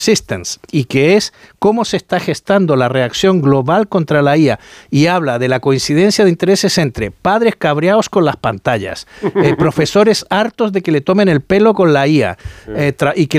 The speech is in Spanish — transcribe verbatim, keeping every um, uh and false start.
Systems, y que es cómo se está gestando la reacción global contra la I A, y habla de la coincidencia de intereses entre padres cabreados con las pantallas, eh, profesores hartos de que le tomen el pelo con la I A, eh, y que